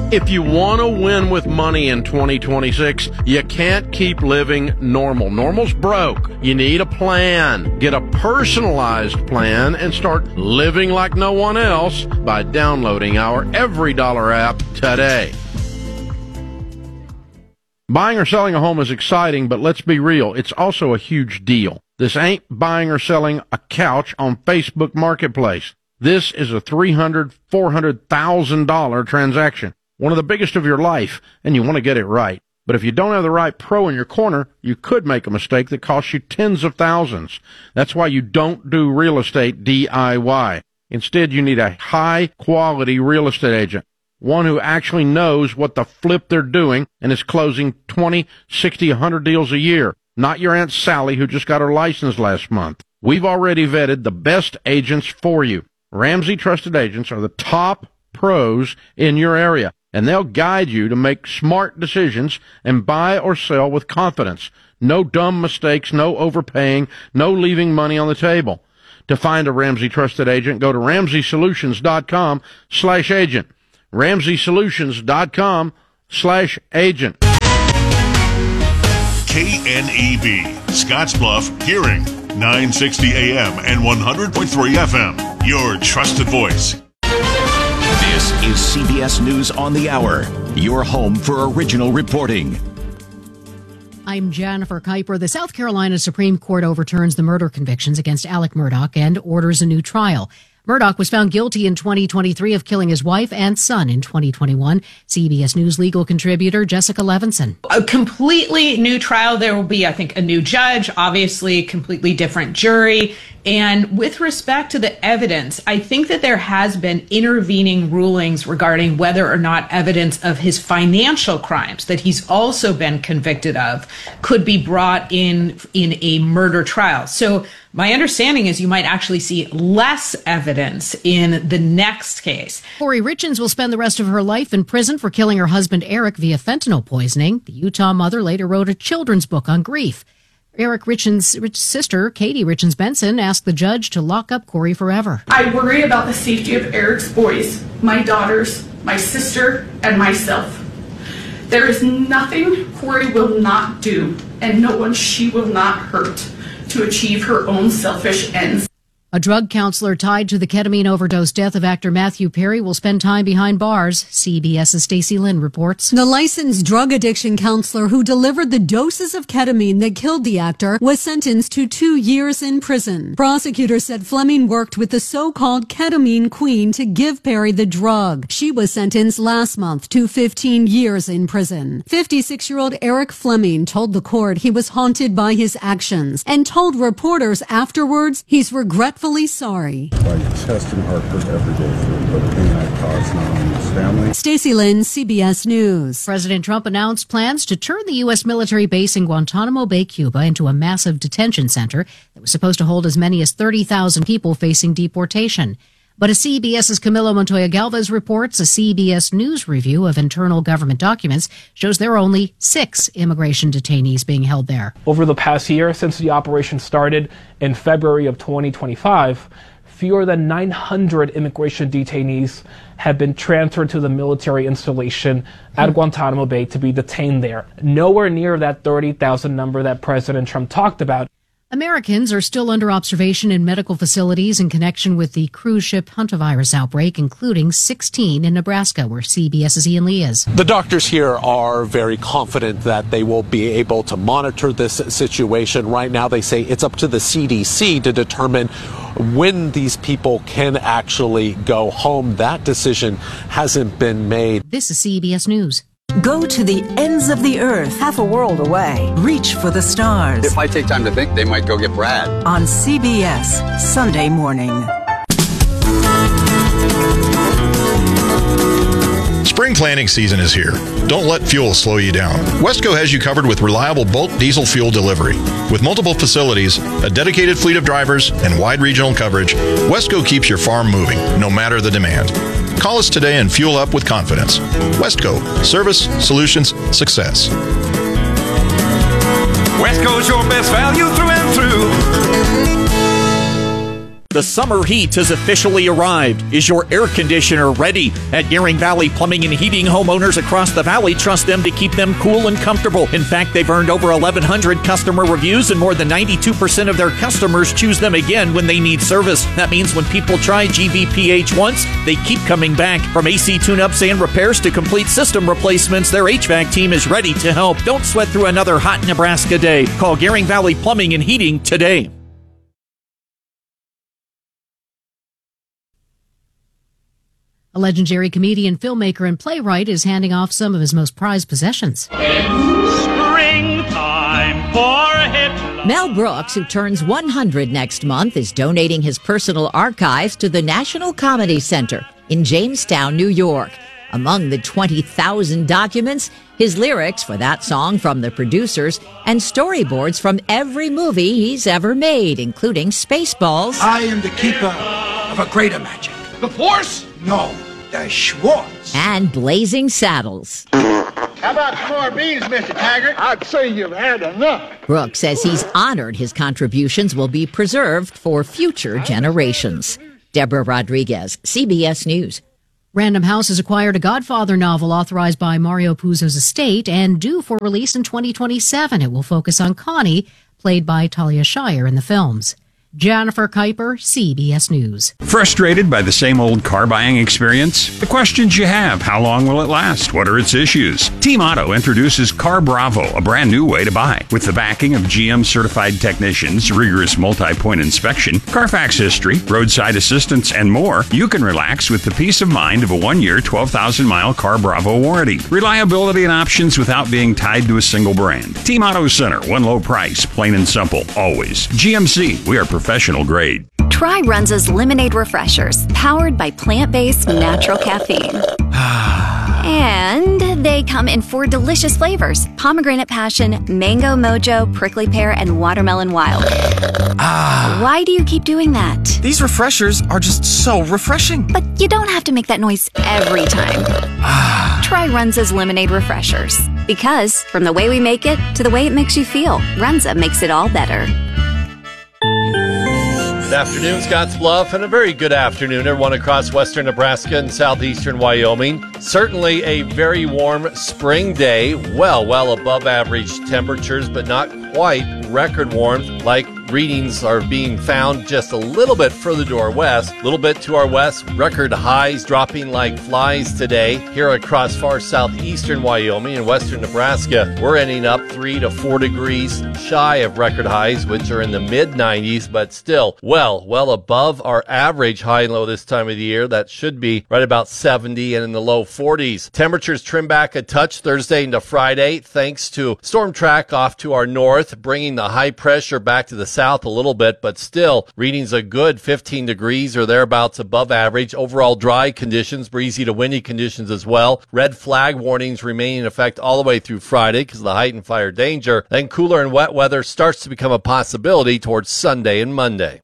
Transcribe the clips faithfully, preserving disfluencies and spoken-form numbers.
If you want to win with money in twenty twenty-six, you can't keep living normal. Normal's broke. You need a plan. Get a personalized plan and start living like no one else by downloading our Every Dollar app today. Buying or selling a home is exciting, but let's be real, it's also a huge deal. This ain't buying or selling a couch on Facebook Marketplace. This is a three hundred thousand dollars, four hundred thousand dollars transaction. One of the biggest of your life, and you want to get it right. But if you don't have the right pro in your corner, you could make a mistake that costs you tens of thousands. That's why you don't do real estate D I Y. Instead, you need a high-quality real estate agent, one who actually knows what the flip they're doing and is closing twenty, sixty, one hundred deals a year, not your Aunt Sally who just got her license last month. We've already vetted the best agents for you. Ramsey Trusted Agents are the top pros in your area, and they'll guide you to make smart decisions and buy or sell with confidence. No dumb mistakes, no overpaying, no leaving money on the table. To find a Ramsey Trusted Agent, go to ramsey solutions dot com slash agent. ramsey solutions dot com slash agent. K N E B, Scottsbluff, Hearing, nine sixty A M and one hundred point three F M. Your trusted voice. This is C B S News on the Hour, your home for original reporting. I'm Jennifer Kuiper. The South Carolina Supreme Court overturns the murder convictions against Alec Murdaugh and orders a new trial. Murdaugh was found guilty in twenty twenty-three of killing his wife and son in twenty twenty-one. C B S News legal contributor Jessica Levinson. A completely new trial. There will be, I think, a new judge, obviously a completely different jury. And with respect to the evidence, I think that there has been intervening rulings regarding whether or not evidence of his financial crimes that he's also been convicted of could be brought in in a murder trial. So my understanding is you might actually see less evidence in the next case. Corey Richins will spend the rest of her life in prison for killing her husband Eric via fentanyl poisoning. The Utah mother later wrote a children's book on grief. Eric Richins' rich sister, Katie Richins Benson, asked the judge to lock up Corey forever. I worry about the safety of Eric's boys, my daughters, my sister, and myself. There is nothing Corey will not do, and no one she will not hurt to achieve her own selfish ends. A drug counselor tied to the ketamine overdose death of actor Matthew Perry will spend time behind bars. CBS's Stacey Lynn reports. The licensed drug addiction counselor who delivered the doses of ketamine that killed the actor was sentenced to two years in prison. Prosecutors said Fleming worked with the so-called ketamine queen to give Perry the drug. She was sentenced last month to fifteen years in prison. fifty-six-year-old Eric Fleming told the court he was haunted by his actions and told reporters afterwards he's regretful sorry. By chest and heart hurt every day for the pain I caused not only his family. Stacey Lynn, C B S News. President Trump announced plans to turn the U S military base in Guantanamo Bay, Cuba, into a massive detention center that was supposed to hold as many as thirty thousand people facing deportation. But as CBS's Camilo Montoya Galvez reports, a C B S News review of internal government documents shows there are only six immigration detainees being held there. Over the past year, since the operation started in February of twenty twenty-five, fewer than nine hundred immigration detainees have been transferred to the military installation at Guantanamo Bay to be detained there. Nowhere near that thirty thousand number that President Trump talked about. Americans are still under observation in medical facilities in connection with the cruise ship hantavirus outbreak, including sixteen in Nebraska, where CBS's Ian Lee is. The doctors here are very confident that they will be able to monitor this situation. Right now, they say it's up to the C D C to determine when these people can actually go home. That decision hasn't been made. This is C B S News. Go to the ends of the earth, half a world away. Reach for the stars. If I take time to think, they might go get Brad. On C B S, Sunday morning. Spring planting season is here. Don't let fuel slow you down. Wesco has you covered with reliable bulk diesel fuel delivery. With multiple facilities, a dedicated fleet of drivers, and wide regional coverage, Wesco keeps your farm moving, no matter the demand. Call us today and fuel up with confidence. Wesco. Service, solutions, success. Wesco's your best value through and through. The summer heat has officially arrived. Is your air conditioner ready? At Gearing Valley Plumbing and Heating, homeowners across the valley trust them to keep them cool and comfortable. In fact, they've earned over eleven hundred customer reviews, and more than ninety-two percent of their customers choose them again when they need service. That means when people try G V P H once, they keep coming back. From A C tune-ups and repairs to complete system replacements, their H V A C team is ready to help. Don't sweat through another hot Nebraska day. Call Gearing Valley Plumbing and Heating today. A legendary comedian, filmmaker, and playwright is handing off some of his most prized possessions. Springtime for a hip. Mel Brooks, who turns one hundred next month, is donating his personal archives to the National Comedy Center in Jamestown, New York. Among the twenty thousand documents, his lyrics for that song from the producers and storyboards from every movie he's ever made, including Spaceballs. I am the keeper of a greater magic. The Force? No, the Schwartz. And Blazing Saddles. How about some more beans, Mister Taggart? I'd say you've had enough. Brooks says he's honored his contributions will be preserved for future generations. Deborah Rodriguez, C B S News. Random House has acquired a Godfather novel authorized by Mario Puzo's estate and due for release in twenty twenty-seven. It will focus on Connie, played by Talia Shire in the films. Jennifer Kuiper, C B S News. Frustrated by the same old car buying experience? The questions you have: how long will it last? What are its issues? Team Auto introduces Car Bravo, a brand new way to buy. With the backing of G M certified technicians, rigorous multi-point inspection, Carfax history, roadside assistance, and more, you can relax with the peace of mind of a one-year, twelve thousand mile Car Bravo warranty. Reliability and options without being tied to a single brand. Team Auto Center, one low price, plain and simple, always. G M C, we are professional grade. Try Runza's Lemonade Refreshers, powered by plant-based natural caffeine. And they come in four delicious flavors: pomegranate passion, mango mojo, prickly pear, and watermelon wild. Ah. Why do you keep doing that? These refreshers are just so refreshing. But you don't have to make that noise every time. Ah. Try Runza's Lemonade Refreshers. Because from the way we make it to the way it makes you feel, Runza makes it all better. Good afternoon, Scottsbluff, and a very good afternoon, everyone across western Nebraska and southeastern Wyoming. Certainly a very warm spring day, well, well above average temperatures, but not quite record warmth like readings are being found just a little bit further to our west. A little bit to our west, record highs dropping like flies today. Here across far southeastern Wyoming and western Nebraska, we're ending up three to four degrees shy of record highs, which are in the mid nineties, but still well, well above our average high and low this time of the year. That should be right about seventy and in the low forties. Temperatures trim back a touch Thursday into Friday, thanks to storm track off to our north, bringing the high pressure back to the south a little bit, but still readings a good fifteen degrees or thereabouts above average. Overall dry conditions, breezy to windy conditions as well. Red flag warnings remain in effect all the way through Friday because of the heightened fire danger. Then cooler and wet weather starts to become a possibility towards Sunday and Monday.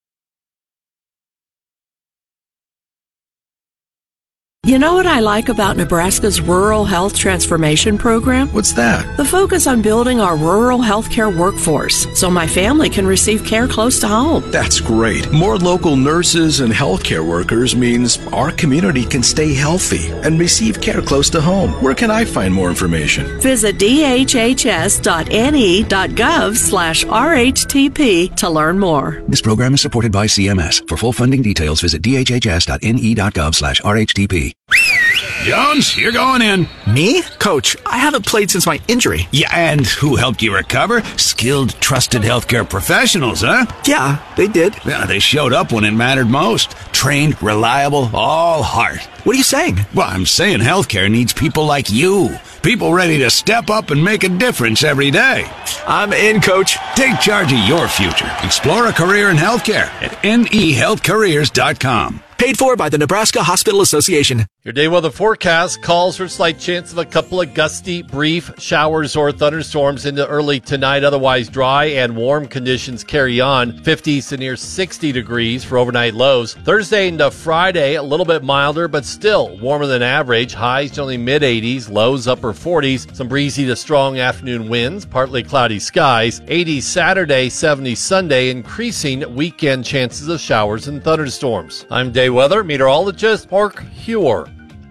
You know what I like about Nebraska's Rural Health Transformation Program? What's that? The focus on building our rural healthcare workforce so my family can receive care close to home. That's great. More local nurses and healthcare workers means our community can stay healthy and receive care close to home. Where can I find more information? Visit d h h s dot n e dot gov slash r h t p to learn more. This program is supported by C M S. For full funding details, visit d h h s dot n e dot gov slash r h t p. Jones, you're going in. Me? Coach, I haven't played since my injury. Yeah, and who helped you recover? Skilled, trusted healthcare professionals, huh? Yeah, they did. Yeah, they showed up when it mattered most. Trained, reliable, all heart. What are you saying? Well, I'm saying healthcare needs people like you. People ready to step up and make a difference every day. I'm in, Coach. Take charge of your future. Explore a career in healthcare at n e health careers dot com. Paid for by the Nebraska Hospital Association. Your day weather forecast calls for a slight chance of a couple of gusty, brief showers or thunderstorms into early tonight. Otherwise dry and warm conditions carry on. fifties to near sixty degrees for overnight lows. Thursday into Friday, a little bit milder, but still warmer than average. Highs to only mid-eighties, lows upper forties. Some breezy to strong afternoon winds, partly cloudy skies. eighties Saturday, seventies Sunday, increasing weekend chances of showers and thunderstorms. I'm day weather meteorologist Mark Hewer.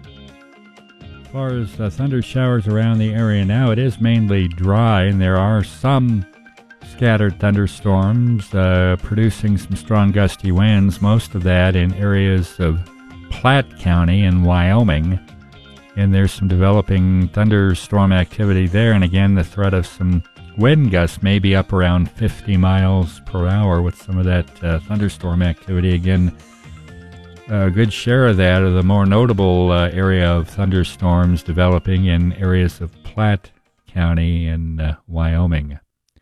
As far as uh, thunder showers around the area now, it is mainly dry, and there are some scattered thunderstorms uh, producing some strong gusty winds, most of that in areas of Platte County in Wyoming. And there's some developing thunderstorm activity there, and again, the threat of some wind gusts may be up around fifty miles per hour with some of that uh, thunderstorm activity. Again, a good share of that, or the more notable uh, area of thunderstorms developing in areas of Platte County in uh, Wyoming.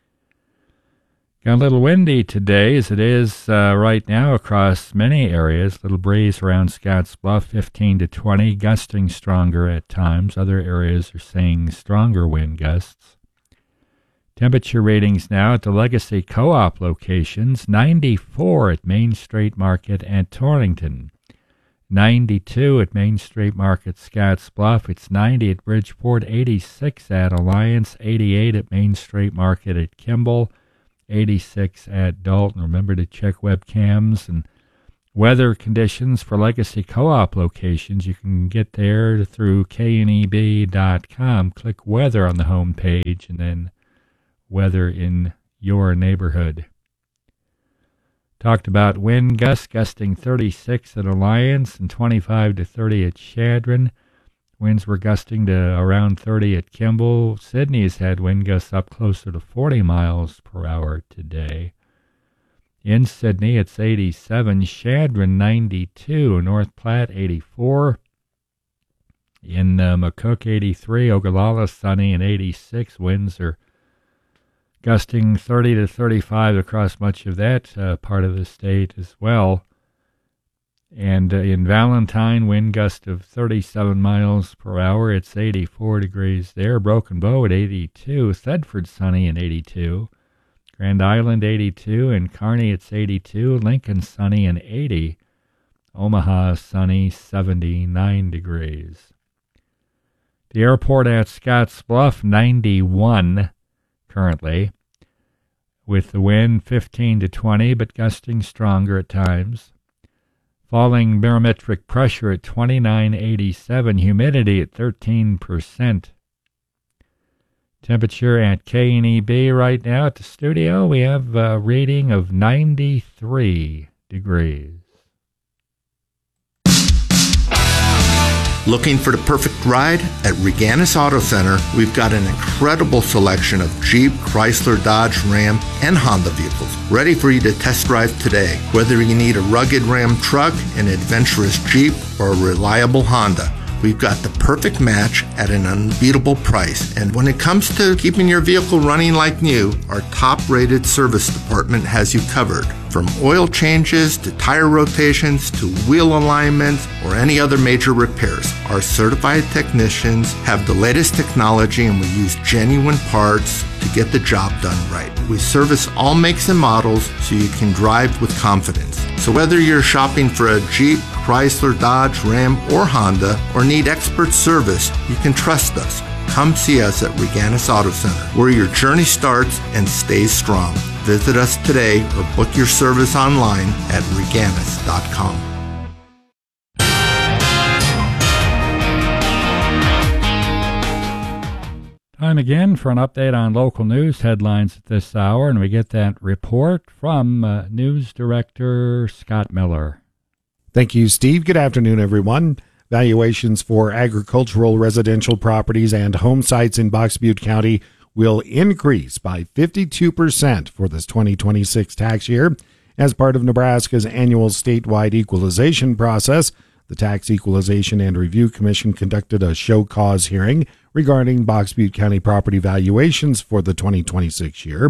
Got a little windy today, as it is uh, right now across many areas. Little breeze around Scotts Bluff, fifteen to twenty, gusting stronger at times. Other areas are seeing stronger wind gusts. Temperature readings now at the Legacy Co-op locations, ninety-four at Main Street Market and Torrington, ninety-two at Main Street Market Scotts Bluff, it's ninety at Bridgeport, eighty-six at Alliance, eighty-eight at Main Street Market at Kimball, eighty-six at Dalton. Remember to check webcams and weather conditions for Legacy Co-op locations. You can get there through K N E B dot com. Click weather on the home page and then weather in your neighborhood. Talked about wind gusts gusting thirty-six at Alliance and twenty-five to thirty at Chadron. Winds were gusting to around thirty at Kimball. Sydney's had wind gusts up closer to forty miles per hour today. In Sydney, it's eighty-seven. Chadron, ninety-two. North Platte, eighty-four. In uh, McCook, eighty-three. Ogallala, sunny and eighty-six. Winds are gusting thirty to thirty-five across much of that uh, part of the state as well. And uh, in Valentine, wind gust of thirty-seven miles per hour. It's eighty-four degrees there. Broken Bow at eighty-two. Thedford, sunny and eighty-two. Grand Island, eighty-two. In Kearney, it's eighty-two. Lincoln, sunny and eighty. Omaha, sunny, seventy-nine degrees. The airport at Scotts Bluff, ninety-one currently, with the wind fifteen to twenty, but gusting stronger at times. Falling barometric pressure at twenty-nine eighty-seven, humidity at thirteen percent. Temperature at K N E B right now at the studio, we have a reading of ninety-three degrees. Looking for the perfect ride? At Reganis Auto Center, we've got an incredible selection of Jeep, Chrysler, Dodge, Ram, and Honda vehicles ready for you to test drive today. Whether you need a rugged Ram truck, an adventurous Jeep, or a reliable Honda, we've got the perfect match at an unbeatable price. And when it comes to keeping your vehicle running like new, our top-rated service department has you covered. From oil changes to tire rotations to wheel alignments or any other major repairs, our certified technicians have the latest technology and we use genuine parts to get the job done right. We service all makes and models so you can drive with confidence. So whether you're shopping for a Jeep, Chrysler, Dodge, Ram, or Honda, or need expert service, you can trust us. Come see us at Reganis Auto Center, where your journey starts and stays strong. Visit us today or book your service online at reganis dot com. Time again for an update on local news headlines at this hour, and we get that report from uh, News Director Scott Miller. Thank you, Steve. Good afternoon, everyone. Valuations for agricultural residential properties and home sites in Box Butte County will increase by fifty-two percent for this twenty twenty-six tax year. As part of Nebraska's annual statewide equalization process, the Tax Equalization and Review Commission conducted a show cause hearing regarding Box Butte County property valuations for the twenty twenty-six year.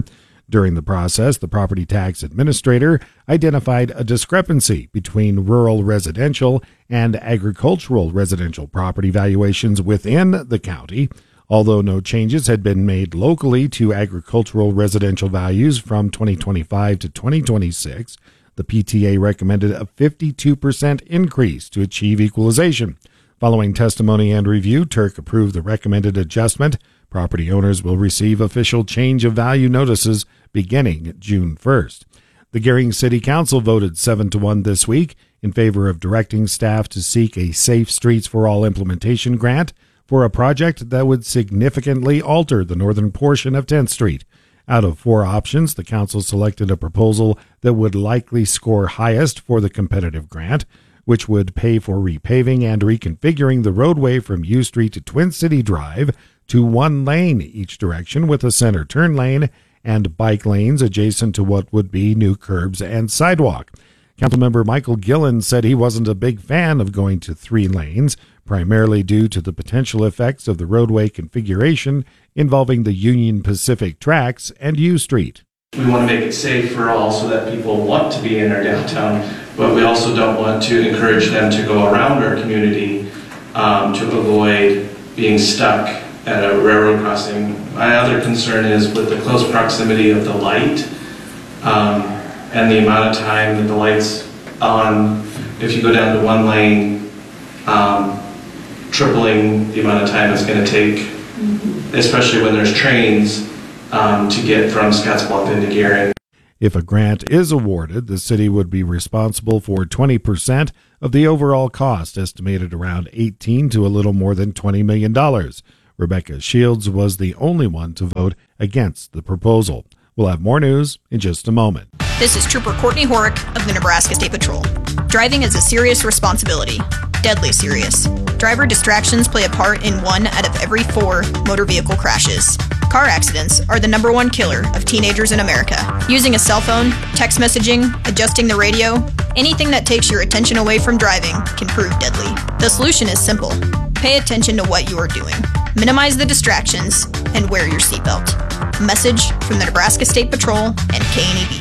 During the process, the property tax administrator identified a discrepancy between rural residential and agricultural residential property valuations within the county. Although no changes had been made locally to agricultural residential values from twenty twenty-five to twenty twenty-six, the P T A recommended a fifty-two percent increase to achieve equalization. Following testimony and review, Turk approved the recommended adjustment. Property owners will receive official change of value notices beginning June first. The Gering City Council voted seven to one this week in favor of directing staff to seek a Safe Streets for All implementation grant for a project that would significantly alter the northern portion of tenth Street. Out of four options, the council selected a proposal that would likely score highest for the competitive grant, which would pay for repaving and reconfiguring the roadway from U Street to Twin City Drive to one lane each direction with a center turn lane and bike lanes adjacent to what would be new curbs and sidewalk. Councilmember Michael Gillen said he wasn't a big fan of going to three lanes, primarily due to the potential effects of the roadway configuration involving the Union Pacific tracks and U Street. We want to make it safe for all so that people want to be in our downtown, but we also don't want to encourage them to go around our community um, to avoid being stuck at a railroad crossing. My other concern is with the close proximity of the light um, and the amount of time that the light's on. If you go down to one lane, um, tripling the amount of time it's going to take, mm-hmm. especially when there's trains um, to get from Scottsbluff into Gering. If a grant is awarded, the city would be responsible for twenty percent of the overall cost, estimated around eighteen to a little more than twenty million dollars. Rebecca Shields was the only one to vote against the proposal. We'll have more news in just a moment. This is Trooper Courtney Horick of the Nebraska State Patrol. Driving is a serious responsibility, deadly serious. Driver distractions play a part in one out of every four motor vehicle crashes. Car accidents are the number one killer of teenagers in America. Using a cell phone, text messaging, adjusting the radio, anything that takes your attention away from driving can prove deadly. The solution is simple. Pay attention to what you are doing. Minimize the distractions and wear your seatbelt. A message from the Nebraska State Patrol and K N E B.